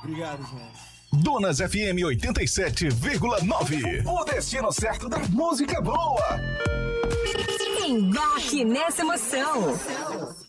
Obrigado, gente. Donas FM 87,9. O destino certo da música boa. Embarque nessa emoção.